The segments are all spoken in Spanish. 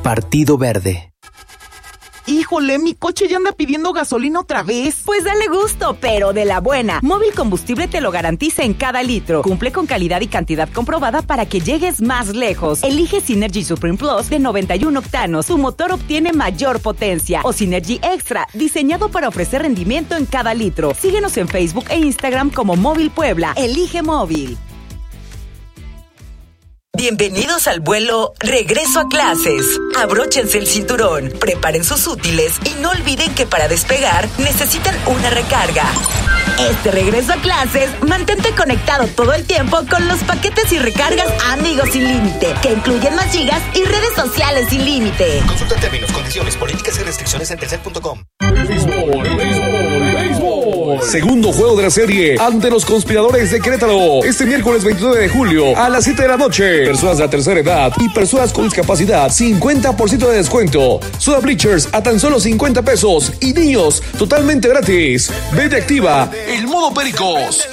Partido Verde. Híjole, mi coche ya anda pidiendo gasolina otra vez. Pues dale gusto, pero de la buena. Móvil Combustible te lo garantiza en cada litro. Cumple con calidad y cantidad comprobada para que llegues más lejos. Elige Synergy Supreme Plus de 91 octanos. Tu motor obtiene mayor potencia. O Synergy Extra, diseñado para ofrecer rendimiento en cada litro. Síguenos en Facebook e Instagram como Móvil Puebla. Elige Móvil. Bienvenidos al vuelo Regreso a Clases. Abróchense el cinturón, preparen sus útiles y no olviden que para despegar necesitan una recarga. Este regreso a clases, mantente conectado todo el tiempo con los paquetes y recargas Amigos Sin Límite, que incluyen más gigas y redes sociales sin límite. Consulta términos, condiciones, políticas y restricciones en telcel.com. Segundo juego de la serie ante los conspiradores de Querétaro. Este miércoles 29 de julio a las 7 de la noche. Personas de la tercera edad y personas con discapacidad, 50% de descuento. Soda Bleachers a tan solo 50 pesos. Y niños, totalmente gratis. Vete activa el modo Pericos.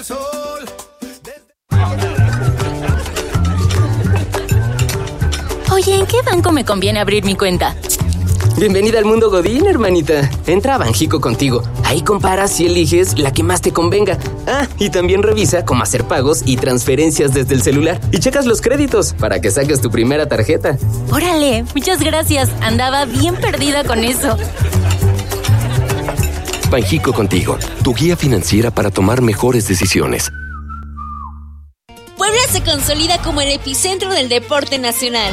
Oye, ¿en qué banco me conviene abrir mi cuenta? Bienvenida al mundo Godín, hermanita. Entra a Banjico Contigo. Ahí comparas y eliges la que más te convenga. Ah, y también revisa cómo hacer pagos y transferencias desde el celular. Y checas los créditos para que saques tu primera tarjeta. Órale, muchas gracias. Andaba bien perdida con eso. Banjico Contigo, tu guía financiera para tomar mejores decisiones. Puebla se consolida como el epicentro del deporte nacional.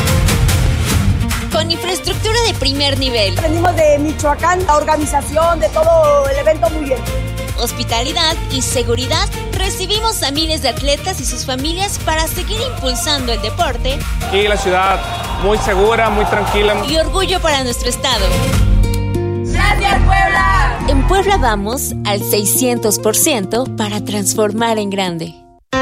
Con infraestructura de primer nivel. Venimos de Michoacán, la organización de todo el evento muy bien. Hospitalidad y seguridad. Recibimos a miles de atletas y sus familias para seguir impulsando el deporte. Aquí la ciudad muy segura, muy tranquila. Y orgullo para nuestro estado. ¡Gracias, Puebla! En Puebla vamos al 600% para transformar en grande.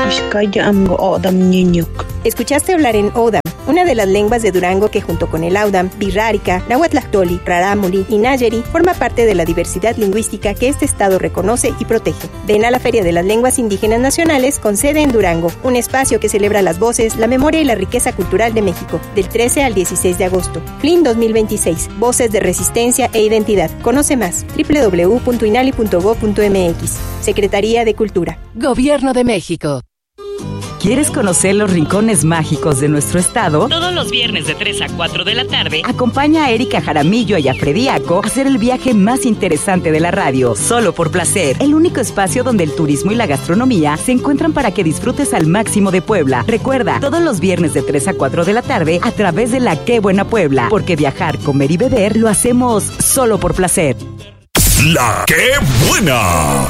Escuchaste hablar en Odam, una de las lenguas de Durango que junto con el Audam, Birrárica, Nahuatlactoli, Rarámuri y Nayeri forma parte de la diversidad lingüística que este estado reconoce y protege. Ven a la Feria de las Lenguas Indígenas Nacionales con sede en Durango, un espacio que celebra las voces, la memoria y la riqueza cultural de México, del 13 al 16 de agosto. FLIN 2026, Voces de Resistencia e Identidad. Conoce más, www.inali.gov.mx. Secretaría de Cultura. Gobierno de México. ¿Quieres conocer los rincones mágicos de nuestro estado? Todos los viernes de 3 a 4 de la tarde. Acompaña a Erika Jaramillo y a Frediaco a hacer el viaje más interesante de la radio, solo por placer. El único espacio donde el turismo y la gastronomía se encuentran para que disfrutes al máximo de Puebla. Recuerda, todos los viernes de 3 a 4 de la tarde a través de La Qué Buena Puebla, porque viajar, comer y beber lo hacemos solo por placer. La Qué Buena.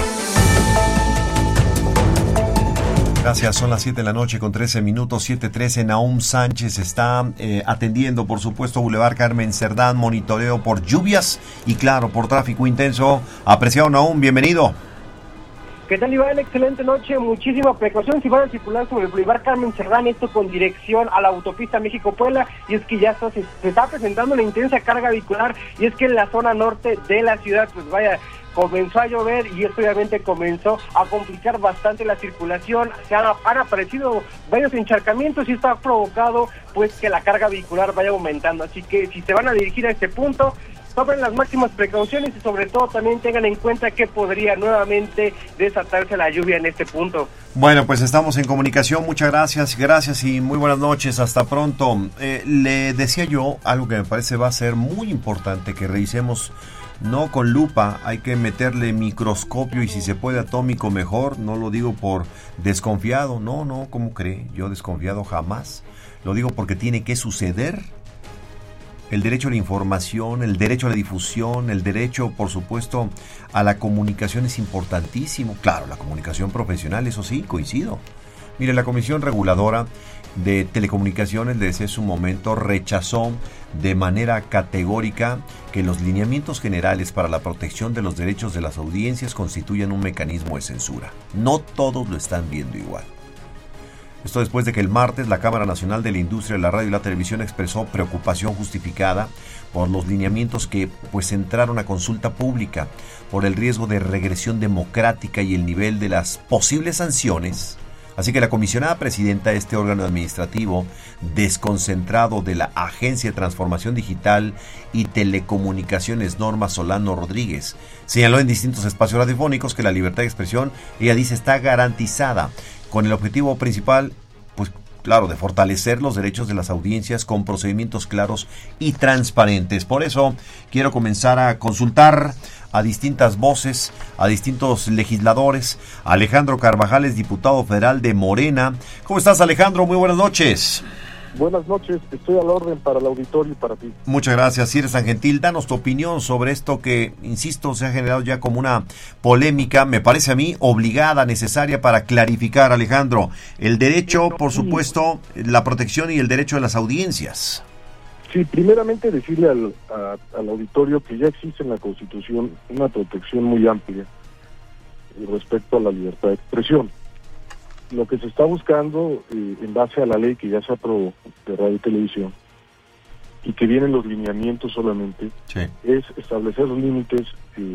Gracias, son las 7 de la noche con 13 minutos, 7:13. Nahum Sánchez está atendiendo, por supuesto, Boulevard Carmen Cerdán, monitoreo por lluvias y, claro, por tráfico intenso. Apreciado Nahum, bienvenido. ¿Qué tal, Iván? Excelente noche, muchísima precaución si van a circular sobre el Boulevard Carmen Cerdán, esto con dirección a la autopista México-Puebla, y es que ya se está presentando una intensa carga vehicular, y es que en la zona norte de la ciudad, pues vaya, comenzó a llover y esto obviamente comenzó a complicar bastante la circulación. Han aparecido varios encharcamientos y esto ha provocado pues que la carga vehicular vaya aumentando, así que si se van a dirigir a este punto, tomen las máximas precauciones y sobre todo también tengan en cuenta que podría nuevamente desatarse la lluvia en este punto. Bueno, pues estamos en comunicación, muchas gracias y muy buenas noches, hasta pronto. Le decía yo algo que me parece va a ser muy importante que revisemos. No con lupa, hay que meterle microscopio y si se puede atómico mejor. No lo digo por desconfiado, no, ¿cómo cree? Yo desconfiado jamás. Lo digo porque tiene que suceder. El derecho a la información, el derecho a la difusión, el derecho, por supuesto, a la comunicación es importantísimo. Claro, la comunicación profesional, eso sí, coincido. Mire, la Comisión Reguladora de Telecomunicaciones desde su momento rechazó de manera categórica que los lineamientos generales para la protección de los derechos de las audiencias constituyan un mecanismo de censura. No todos lo están viendo igual. Esto después de que el martes la Cámara Nacional de la Industria de la Radio y la Televisión expresó preocupación justificada por los lineamientos que entraron a consulta pública por el riesgo de regresión democrática y el nivel de las posibles sanciones Así que la comisionada presidenta de este órgano administrativo desconcentrado de la Agencia de Transformación Digital y Telecomunicaciones, Norma Solano Rodríguez, señaló en distintos espacios radiofónicos que la libertad de expresión, ella dice, está garantizada con el objetivo principal, pues claro, de fortalecer los derechos de las audiencias con procedimientos claros y transparentes. Por eso quiero comenzar a consultar a distintas voces, a distintos legisladores. Alejandro Carvajal es diputado federal de Morena. ¿Cómo estás, Alejandro? Muy buenas noches. Buenas noches, estoy a la orden para el auditorio y para ti. Muchas gracias, si eres tan gentil. Danos tu opinión sobre esto que, insisto, se ha generado ya como una polémica, me parece a mí, obligada, necesaria para clarificar, Alejandro, el derecho, por supuesto, la protección y el derecho de las audiencias. Sí, primeramente decirle al auditorio que ya existe en la Constitución una protección muy amplia respecto a la libertad de expresión. Lo que se está buscando, en base a la ley que ya se aprobó de radio y televisión, y que vienen los lineamientos solamente, sí, es establecer los límites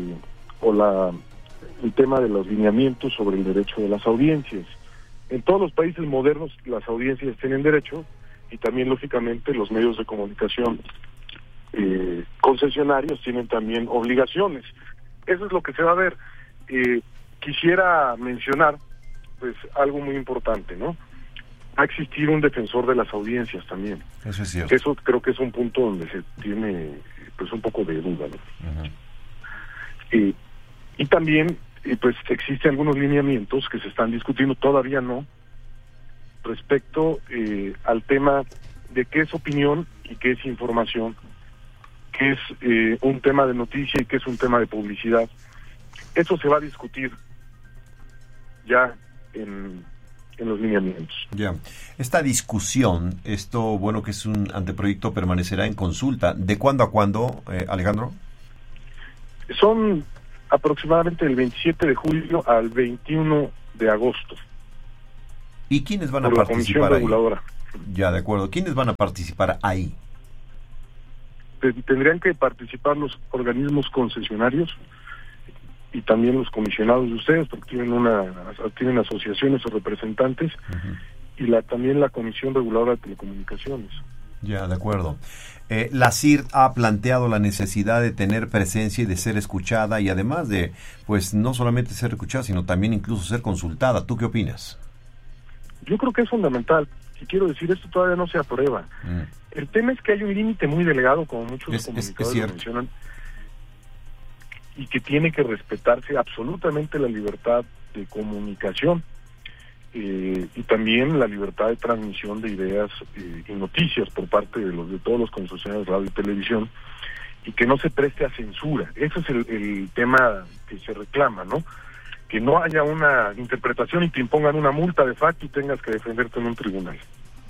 el tema de los lineamientos sobre el derecho de las audiencias. En todos los países modernos las audiencias tienen derecho, y también, lógicamente, los medios de comunicación concesionarios tienen también obligaciones. Eso es lo que se va a ver. Quisiera mencionar pues algo muy importante, ¿no? Va a existir un defensor de las audiencias también. Eso es cierto. Eso creo que es un punto donde se tiene pues un poco de duda, ¿no? Uh-huh. Y también pues existen algunos lineamientos que se están discutiendo, todavía no, respecto al tema de qué es opinión y qué es información, qué es un tema de noticia y qué es un tema de publicidad. Eso se va a discutir ya en los lineamientos. Ya. Esta discusión, esto, bueno, que es un anteproyecto, permanecerá en consulta. ¿De cuándo a cuándo, Alejandro? Son aproximadamente del 27 de julio al 21 de agosto. ¿Y quiénes van a participar ahí? Ya, de acuerdo. ¿Quiénes van a participar ahí? Tendrían que participar los organismos concesionarios y también los comisionados de ustedes, porque tienen asociaciones o representantes, uh-huh, y también la Comisión Reguladora de Telecomunicaciones. Ya, de acuerdo. La CIRT ha planteado la necesidad de tener presencia y de ser escuchada, y además de, pues, no solamente ser escuchada, sino también incluso ser consultada. ¿Tú qué opinas? Yo creo que es fundamental. Y quiero decir, esto todavía no se aprueba. El tema es que hay un límite muy delgado, como muchos comunicadores lo mencionan, y que tiene que respetarse absolutamente la libertad de comunicación y también la libertad de transmisión de ideas y noticias por parte de todos los concesionarios de radio y televisión, y que no se preste a censura. Ese es el tema que se reclama, ¿no? Que no haya una interpretación y te impongan una multa de facto y tengas que defenderte en un tribunal.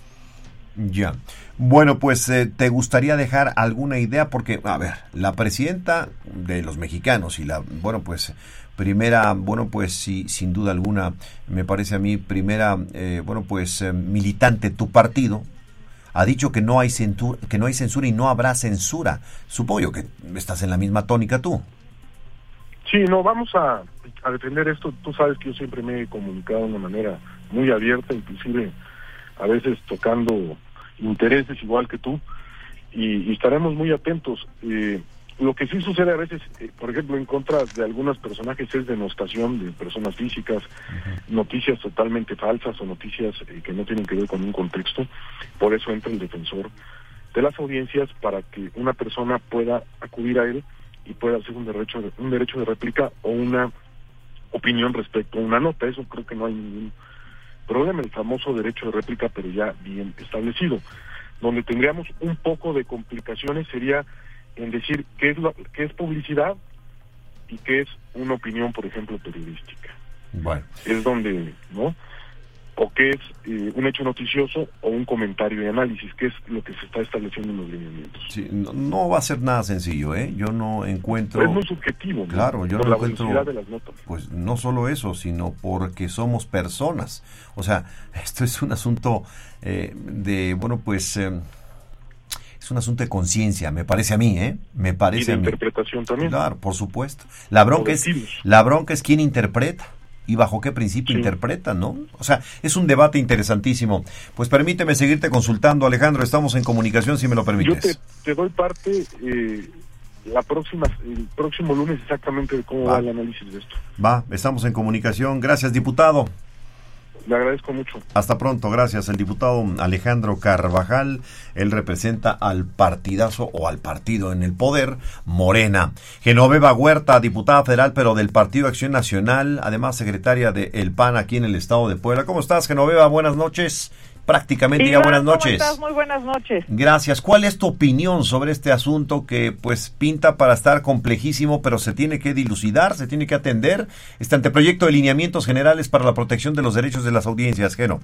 Ya. Bueno, pues te gustaría dejar alguna idea, porque, a ver, la presidenta de los mexicanos y la, bueno, pues, primera, bueno, pues, sí, sin duda alguna, me parece a mí, primera, bueno, pues, militante de tu partido, ha dicho que no hay censura y no habrá censura. Supongo yo que estás en la misma tónica tú. Sí, no, vamos a defender esto. Tú sabes que yo siempre me he comunicado de una manera muy abierta, inclusive a veces tocando intereses igual que tú, y estaremos muy atentos. Lo que sí sucede a veces, por ejemplo, en contra de algunos personajes, es denostación de personas físicas, uh-huh, noticias totalmente falsas o noticias que no tienen que ver con un contexto. Por eso entra el defensor de las audiencias, para que una persona pueda acudir a él y pueda hacer un derecho de réplica o una opinión respecto a una nota. Eso creo que no hay ningún problema, el famoso derecho de réplica, pero ya bien establecido. Donde tendríamos un poco de complicaciones sería en decir qué es publicidad y qué es una opinión, por ejemplo, periodística. Bueno. Es donde, ¿no? O qué es un hecho noticioso o un comentario y análisis, que es lo que se está estableciendo en los lineamientos. Sí, no va a ser nada sencillo, ¿eh? Yo no encuentro... Es muy subjetivo, ¿no? Claro, yo por no la encuentro... velocidad de las notas. Pues no solo eso, sino porque somos personas. O sea, esto es un asunto de, bueno, pues... es un asunto de conciencia, me parece a mí, me parece a mí. Y de interpretación también. Claro, por supuesto. La bronca es quién interpreta. y bajo qué principio interpretan, ¿no? O sea, es un debate interesantísimo. Pues permíteme seguirte consultando, Alejandro, estamos en comunicación, si me lo permites. Yo te doy parte el próximo lunes exactamente de cómo va el análisis de esto. Estamos en comunicación. Gracias, diputado. Le agradezco mucho. Hasta pronto, gracias. El diputado Alejandro Carvajal, él representa al partidazo o al partido en el poder, Morena. Genoveva Huerta, diputada federal, pero del Partido Acción Nacional, además secretaria de El PAN aquí en el estado de Puebla. ¿Cómo estás, Genoveva? Buenas noches. Prácticamente ya buenas noches. ¿Cómo estás? Muy buenas noches. Gracias. ¿Cuál es tu opinión sobre este asunto que pues pinta para estar complejísimo, pero se tiene que dilucidar, se tiene que atender? Este anteproyecto de lineamientos generales para la protección de los derechos de las audiencias, Geno.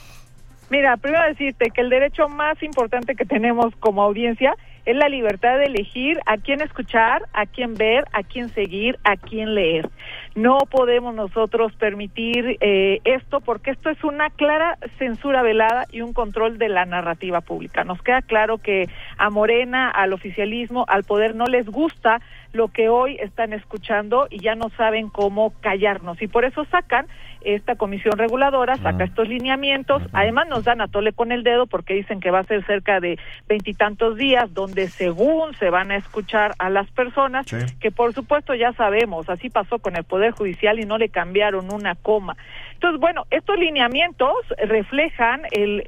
Mira, primero decirte que el derecho más importante que tenemos como audiencia es la libertad de elegir a quién escuchar, a quién ver, a quién seguir, a quién leer. No podemos nosotros permitir esto porque esto es una clara censura velada y un control de la narrativa pública. Nos queda claro que a Morena, al oficialismo, al poder no les gusta lo que hoy están escuchando y ya no saben cómo callarnos. Y por eso sacan esta comisión reguladora, saca estos lineamientos, además nos dan a tole con el dedo porque dicen que va a ser cerca de 20 y tantos días donde según se van a escuchar a las personas, que por supuesto ya sabemos, así pasó con el Poder Judicial y no le cambiaron una coma. Entonces, bueno, estos lineamientos reflejan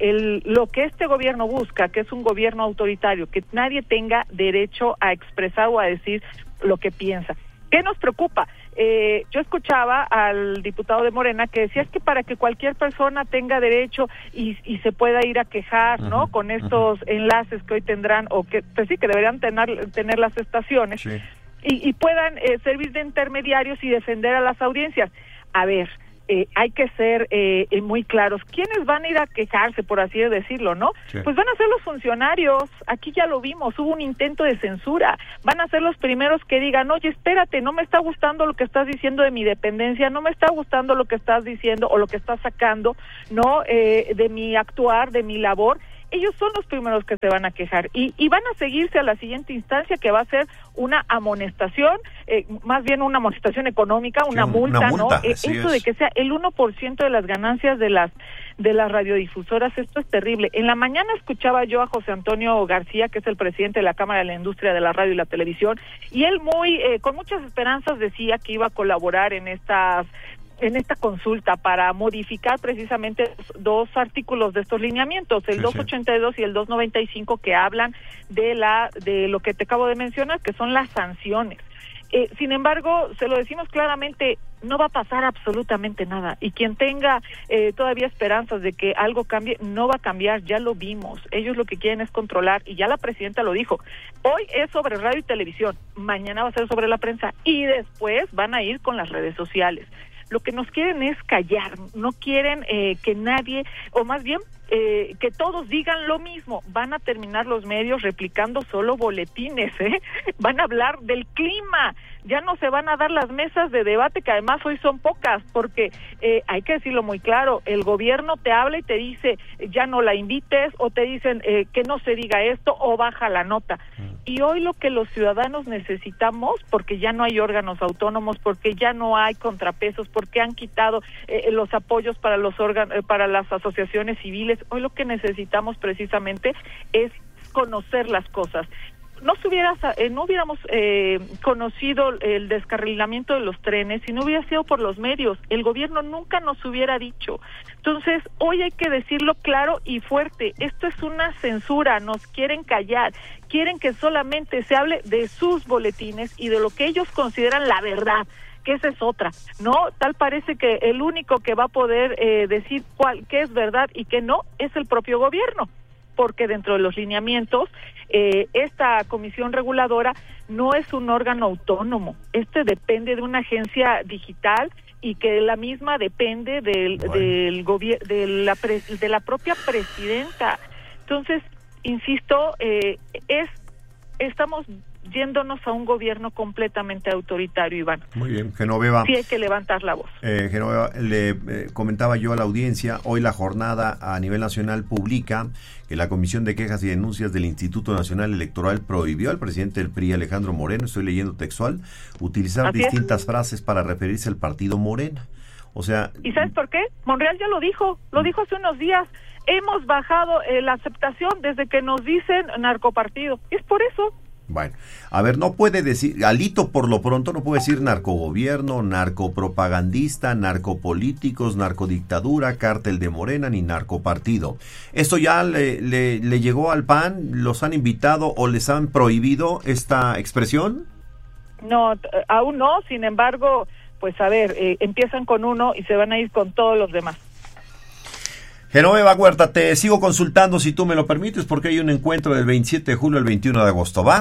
lo que este gobierno busca, que es un gobierno autoritario, que nadie tenga derecho a expresar o a decir lo que piensa. ¿Qué nos preocupa? Yo escuchaba al diputado de Morena que decía es que para que cualquier persona tenga derecho y se pueda ir a quejar, ¿no? Con estos enlaces que hoy tendrán, o que pues sí, que deberían tener las estaciones, y puedan servir de intermediarios y defender a las audiencias. A ver, hay que ser muy claros. ¿Quiénes van a ir a quejarse, por así decirlo, no? Pues van a ser los funcionarios. Aquí ya lo vimos, hubo un intento de censura. Van a ser los primeros que digan, oye, espérate, no me está gustando lo que estás diciendo de mi dependencia, no me está gustando lo que estás diciendo o lo que estás sacando, ¿no? De mi actuar, de mi labor. Ellos son los primeros que se van a quejar y van a seguirse a la siguiente instancia, que va a ser una amonestación, más bien una amonestación económica, una multa, ¿no? Eso de que sea el 1% de las ganancias de las radiodifusoras, esto es terrible. En la mañana escuchaba yo a José Antonio García, que es el presidente de la Cámara de la Industria de la Radio y la Televisión, y él con muchas esperanzas decía que iba a colaborar en esta consulta para modificar precisamente dos artículos de estos lineamientos, el 282 y el 295, que hablan de lo que te acabo de mencionar, que son las sanciones. Sin embargo, se lo decimos claramente, no va a pasar absolutamente nada, y quien tenga todavía esperanzas de que algo cambie, no va a cambiar, ya lo vimos. Ellos lo que quieren es controlar, y ya la presidenta lo dijo, hoy es sobre radio y televisión, mañana va a ser sobre la prensa, y después van a ir con las redes sociales. Lo que nos quieren es callar, no quieren que nadie, o más bien que todos digan lo mismo. Van a terminar los medios replicando solo boletines, van a hablar del clima, ya no se van a dar las mesas de debate, que además hoy son pocas, porque hay que decirlo muy claro, el gobierno te habla y te dice ya no la invites, o te dicen que no se diga esto, o baja la nota. Y hoy lo que los ciudadanos necesitamos, porque ya no hay órganos autónomos, porque ya no hay contrapesos, porque han quitado los apoyos para para las asociaciones civiles, hoy lo que necesitamos precisamente es conocer las cosas. No hubiéramos conocido el descarrilamiento de los trenes si no hubiera sido por los medios. El gobierno nunca nos hubiera dicho. Entonces, hoy hay que decirlo claro y fuerte. Esto es una censura, nos quieren callar. Quieren que solamente se hable de sus boletines y de lo que ellos consideran la verdad, que esa es otra, ¿no? Tal parece que el único que va a poder decir qué es verdad y qué no es el propio gobierno, porque dentro de los lineamientos, esta comisión reguladora no es un órgano autónomo, depende de una agencia digital y que la misma depende del gobierno, de la propia presidenta. Entonces, insisto, estamos yéndonos a un gobierno completamente autoritario, Iván. Muy bien, Genoveva. Sí hay que levantar la voz. Genoveva, le comentaba yo a la audiencia, hoy la jornada a nivel nacional publica que la Comisión de Quejas y Denuncias del Instituto Nacional Electoral prohibió al presidente del PRI, Alejandro Moreno, estoy leyendo textual, utilizar distintas frases para referirse al partido Morena. O sea... ¿Y sabes por qué? Monreal ya lo dijo hace unos días. Hemos bajado la aceptación desde que nos dicen narcopartido. Es por eso. Bueno, a ver, no puede decir, Alito por lo pronto no puede decir narcogobierno, narcopropagandista, narcopolíticos, narcodictadura, cártel de Morena, ni narcopartido. ¿Esto ya le llegó al PAN? ¿Los han invitado o les han prohibido esta expresión? No, aún no, sin embargo, pues a ver, empiezan con uno y se van a ir con todos los demás. Genoveva Huerta, te sigo consultando si tú me lo permites, porque hay un encuentro del 27 de julio al 21 de agosto, ¿va?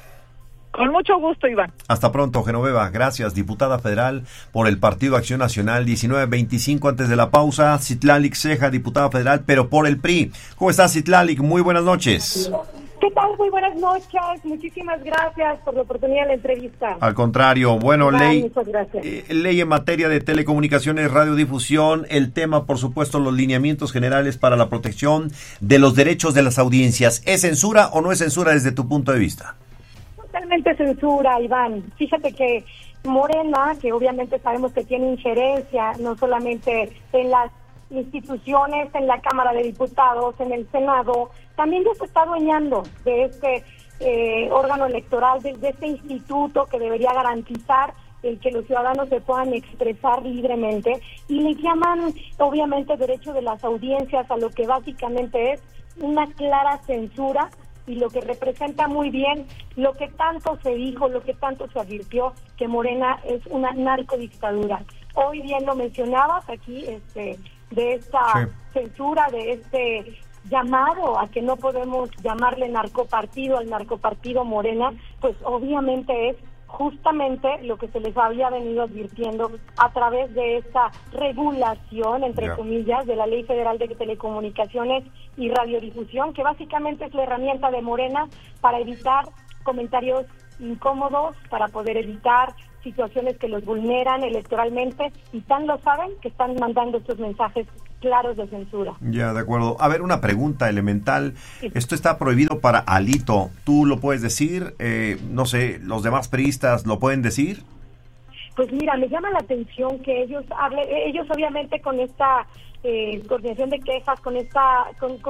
Con mucho gusto, Iván. Hasta pronto, Genoveva. Gracias, diputada federal por el Partido Acción Nacional. 19:25 antes de la pausa. Citlalic Ceja, diputada federal, pero por el PRI. ¿Cómo estás, Citlalic? Muy buenas noches. ¿Qué tal? Muy buenas noches. Muchísimas gracias por la oportunidad de la entrevista. Al contrario, bueno, Muchas gracias. ley en materia de telecomunicaciones, radiodifusión, el tema, por supuesto, los lineamientos generales para la protección de los derechos de las audiencias. ¿Es censura o no es censura desde tu punto de vista? Totalmente censura, Iván. Fíjate que Morena, que obviamente sabemos que tiene injerencia, no solamente en las instituciones, en la Cámara de Diputados, en el Senado, también ya se está adueñando de este órgano electoral, de este instituto que debería garantizar el que los ciudadanos se puedan expresar libremente, y le llaman obviamente derecho de las audiencias a lo que básicamente es una clara censura, y lo que representa muy bien lo que tanto se dijo, lo que tanto se advirtió, que Morena es una narcodictadura. Hoy bien lo mencionabas aquí, de esta censura, de este llamado a que no podemos llamarle narcopartido al narcopartido Morena, pues obviamente es justamente lo que se les había venido advirtiendo a través de esta regulación, entre comillas, de la Ley Federal de Telecomunicaciones y Radiodifusión, que básicamente es la herramienta de Morena para evitar comentarios incómodos, para poder evitar situaciones que los vulneran electoralmente, y tan lo saben que están mandando estos mensajes claros de censura. Ya, de acuerdo. A ver, una pregunta elemental. Esto está prohibido para Alito. ¿Tú lo puedes decir? No sé, ¿los demás priistas lo pueden decir? Pues mira, me llama la atención que ellos obviamente con esta coordinación de quejas, con esta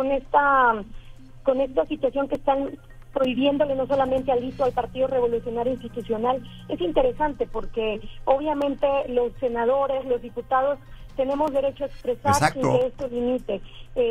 situación que están prohibiéndole no solamente al Alito, al Partido Revolucionario Institucional, es interesante porque obviamente los senadores, los diputados, tenemos derecho a expresar sin que esto limite,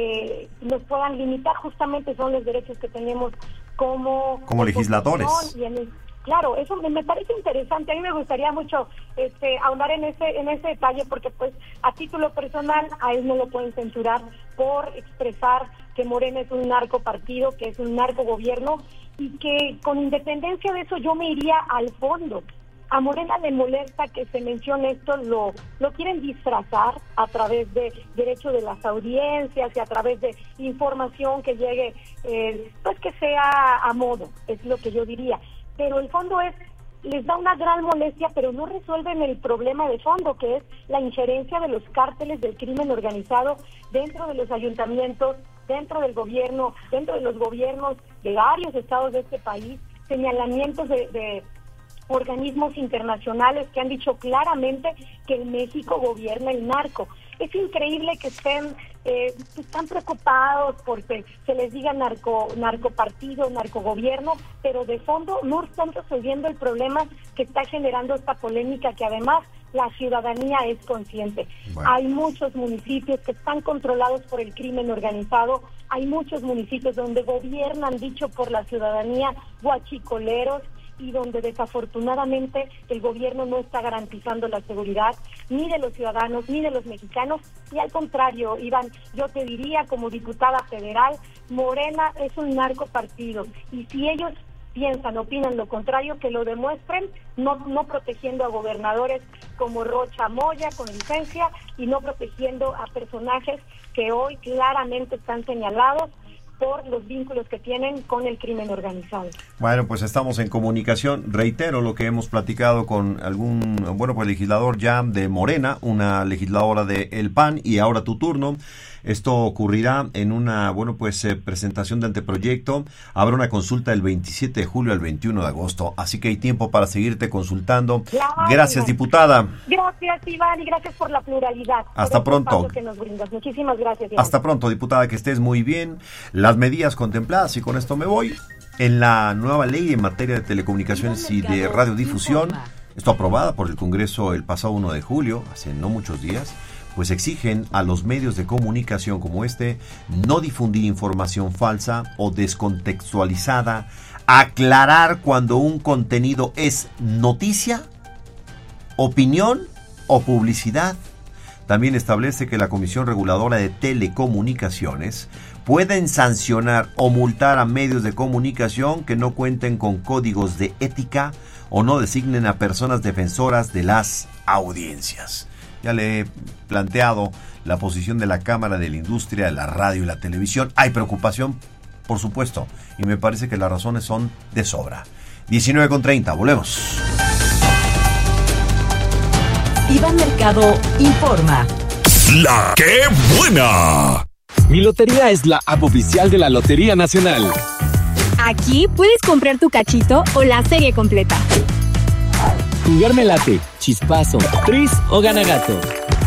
nos puedan limitar. Justamente son los derechos que tenemos como legisladores. Claro, eso me parece interesante. A mí me gustaría mucho ahondar en ese detalle, porque pues a título personal a él no lo pueden censurar por expresar que Morena es un narcopartido, que es un narcogobierno, y que con independencia de eso yo me iría al fondo. A Morena le molesta que se mencione esto, lo quieren disfrazar a través de derecho de las audiencias y a través de información que llegue, pues que sea a modo, es lo que yo diría. Pero el fondo les da una gran molestia, pero no resuelven el problema de fondo, que es la injerencia de los cárteles del crimen organizado dentro de los ayuntamientos, dentro del gobierno, dentro de los gobiernos de varios estados de este país, señalamientos de organismos internacionales que han dicho claramente que en México gobierna el narco. Es increíble que están preocupados porque se les diga narcopartido, narcogobierno, pero de fondo no están resolviendo el problema que está generando esta polémica, que además la ciudadanía es consciente. Bueno. Hay muchos municipios que están controlados por el crimen organizado, hay muchos municipios donde gobiernan, dicho por la ciudadanía, guachicoleros, y donde desafortunadamente el gobierno no está garantizando la seguridad ni de los ciudadanos ni de los mexicanos, y al contrario, Iván, yo te diría como diputada federal, Morena es un narcopartido, y si ellos opinan lo contrario, que lo demuestren, no protegiendo a gobernadores como Rocha Moya con licencia, y no protegiendo a personajes que hoy claramente están señalados por los vínculos que tienen con el crimen organizado. Bueno, pues estamos en comunicación. Reitero lo que hemos platicado con algún, legislador ya de Morena, una legisladora de El PAN, y ahora tu turno. Esto ocurrirá en una, presentación de anteproyecto. Habrá una consulta del 27 de julio al 21 de agosto. Así que hay tiempo para seguirte consultando. Claro, Gracias, diputada. Gracias, Iván, y gracias por la pluralidad. Hasta pronto. Que nos brindas. Muchísimas gracias, Iván. Hasta pronto, diputada, que estés muy bien. Las medidas contempladas, y con esto me voy, en la nueva ley en materia de telecomunicaciones y de radiodifusión, esto aprobada por el Congreso el pasado 1 de julio, hace no muchos días, pues exigen a los medios de comunicación como no difundir información falsa o descontextualizada, aclarar cuando un contenido es noticia, opinión o publicidad. También establece que la Comisión Reguladora de Telecomunicaciones pueden sancionar o multar a medios de comunicación que no cuenten con códigos de ética o no designen a personas defensoras de las audiencias. Ya le he planteado la posición de la Cámara de la Industria de la Radio y la Televisión. Hay preocupación, por supuesto, y me parece que las razones son de sobra. 19:30, volvemos. Iván Mercado informa. ¡La qué buena! Mi lotería es la app oficial de la Lotería Nacional. Aquí puedes comprar tu cachito o la serie completa. Jugarme late, chispazo, tris o ganagato.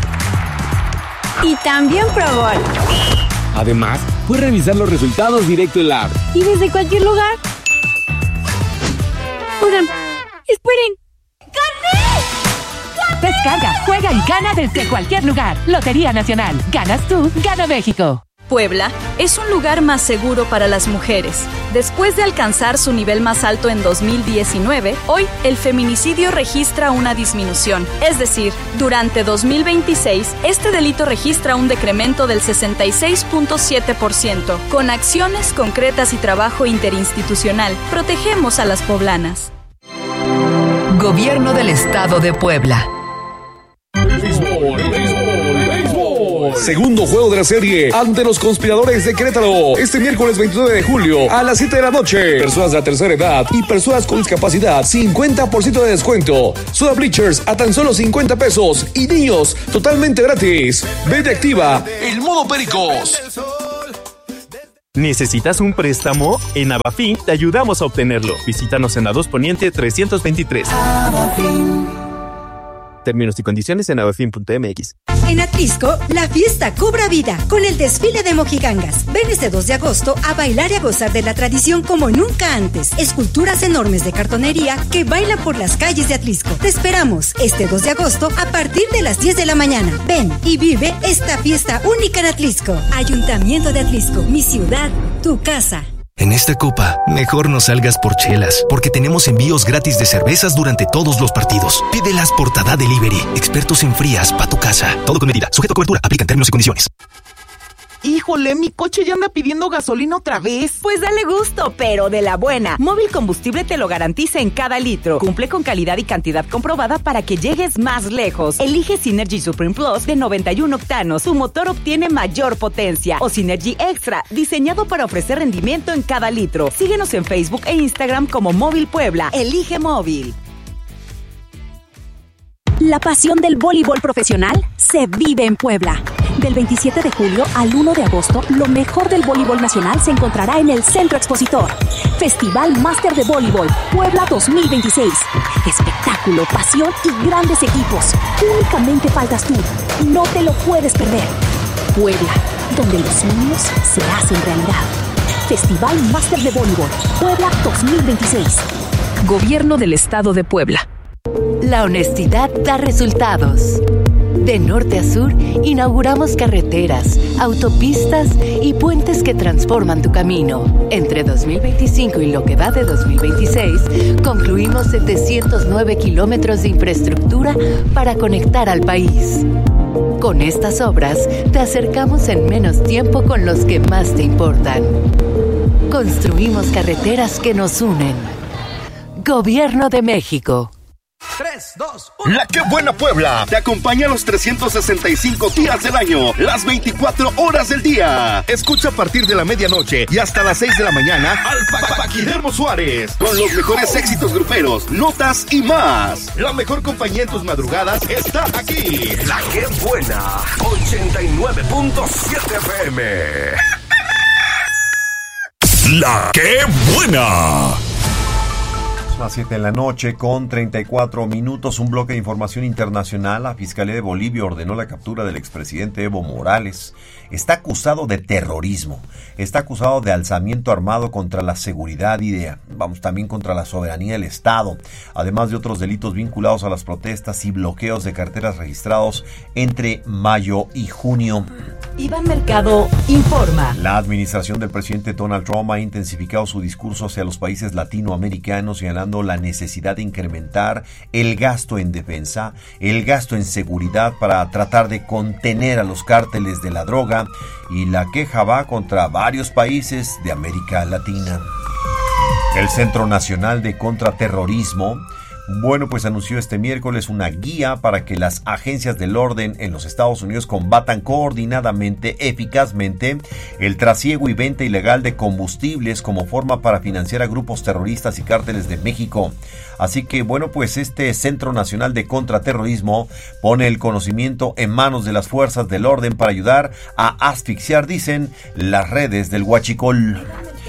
Y también Pro Bowl. Además, puedes revisar los resultados directo en la app. Y desde cualquier lugar. Oigan, esperen. ¡Gané! Descarga, juega y gana desde cualquier lugar. Lotería Nacional. Ganas tú, gana México. Puebla es un lugar más seguro para las mujeres. Después de alcanzar su nivel más alto en 2019, hoy el feminicidio registra una disminución. Es decir, durante 2026, este delito registra un decremento del 66.7%. Con acciones concretas y trabajo interinstitucional, protegemos a las poblanas. Gobierno del Estado de Puebla. Segundo juego de la serie ante los conspiradores de Querétaro. Este miércoles 29 de julio a las 7 de la noche. Personas de la tercera edad y personas con discapacidad, 50% de descuento. Soda Bleachers a tan solo 50 pesos. Y niños, totalmente gratis. Vete activa el modo Pericos. ¿Necesitas un préstamo? En Abafin te ayudamos a obtenerlo. Visítanos en la 2 Poniente 323. Términos y condiciones en abafin.mx. En Atlisco, la fiesta cobra vida con el desfile de mojigangas. Ven este 2 de agosto a bailar y a gozar de la tradición como nunca antes. Esculturas enormes de cartonería que bailan por las calles de Atlisco. Te esperamos este 2 de agosto a partir de las 10 de la mañana. Ven y vive esta fiesta única en Atlisco. Ayuntamiento de Atlisco, mi ciudad, tu casa. En esta copa, mejor no salgas por chelas, porque tenemos envíos gratis de cervezas durante todos los partidos. Pídelas por Tada Delivery, expertos en frías pa' tu casa. Todo con medida, sujeto a cobertura, aplican términos y condiciones. Híjole, mi coche ya anda pidiendo gasolina otra vez. Pues dale gusto, pero de la buena. Móvil Combustible te lo garantiza en cada litro. Cumple con calidad y cantidad comprobada para que llegues más lejos. Elige Synergy Supreme Plus de 91 octanos. Su motor obtiene mayor potencia. O Synergy Extra, diseñado para ofrecer rendimiento en cada litro. Síguenos en Facebook e Instagram como Móvil Puebla. Elige Móvil. La pasión del voleibol profesional se vive en Puebla. Del 27 de julio al 1 de agosto, lo mejor del voleibol nacional se encontrará en el Centro Expositor. Festival Máster de Voleibol Puebla 2026. Espectáculo, pasión y grandes equipos. Únicamente faltas tú. No te lo puedes perder. Puebla, donde los sueños se hacen realidad. Festival Máster de Voleibol Puebla 2026. Gobierno del Estado de Puebla. La honestidad da resultados. De norte a sur, inauguramos carreteras, autopistas y puentes que transforman tu camino. Entre 2025 y lo que va de 2026, concluimos 709 kilómetros de infraestructura para conectar al país. Con estas obras, te acercamos en menos tiempo con los que más te importan. Construimos carreteras que nos unen. Gobierno de México. 3, 2, 2, 1. La Qué Buena Puebla te acompaña los 365 días del año, las 24 horas del día. Escucha a partir de la medianoche y hasta las 6 de la mañana al Paquidermo Suárez con los mejores éxitos gruperos, notas y más. La mejor compañía en tus madrugadas está aquí. La Qué Buena, 89.7 FM. La Qué Buena. Las 7 de la noche con 34 minutos, un bloque de información internacional. La Fiscalía de Bolivia ordenó la captura del expresidente Evo Morales. Está acusado de terrorismo, está acusado de alzamiento armado contra la seguridad y también contra la soberanía del Estado, además de otros delitos vinculados a las protestas y bloqueos de carteras registrados entre mayo y junio. Iván Mercado informa. La administración del presidente Donald Trump ha intensificado su discurso hacia los países latinoamericanos, señalando la necesidad de incrementar el gasto en defensa, el gasto en seguridad para tratar de contener a los cárteles de la droga, y la queja va contra varios países de América Latina. El Centro Nacional de Contraterrorismo pues anunció este miércoles una guía para que las agencias del orden en los Estados Unidos combatan coordinadamente, eficazmente, el trasiego y venta ilegal de combustibles como forma para financiar a grupos terroristas y cárteles de México. Así que pues este Centro Nacional de Contraterrorismo pone el conocimiento en manos de las fuerzas del orden para ayudar a asfixiar, dicen, las redes del huachicol.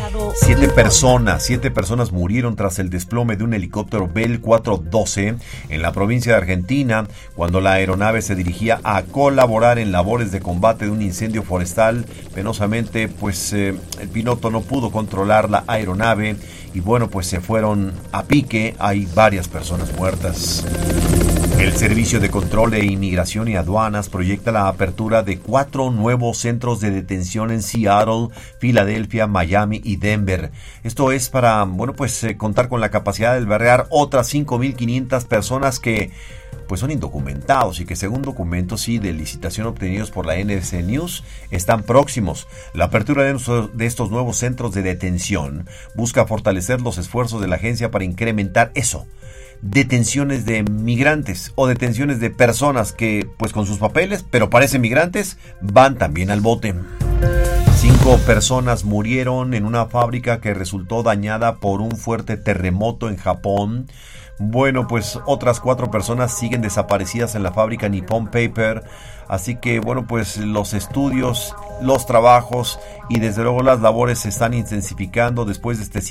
7 personas murieron tras el desplome de un helicóptero Bell 412 en la provincia de Argentina cuando la aeronave se dirigía a colaborar en labores de combate de un incendio forestal. Penosamente, el piloto no pudo controlar la aeronave y se fueron a pique. Hay varias personas muertas. El Servicio de Control de Inmigración y Aduanas proyecta la apertura de 4 nuevos centros de detención en Seattle, Filadelfia, Miami y Denver. Esto es para, contar con la capacidad de albergar otras 5,500 personas que son indocumentados y que según documentos de licitación obtenidos por la NBC News están próximos. La apertura de estos nuevos centros de detención busca fortalecer los esfuerzos de la agencia para incrementar detenciones de migrantes o detenciones de personas que con sus papeles pero parecen migrantes van también al bote. 5 personas murieron en una fábrica que resultó dañada por un fuerte terremoto en Japón. Otras 4 personas siguen desaparecidas en la fábrica Nippon Paper. Así que, los estudios, los trabajos y desde luego las labores se están intensificando después de este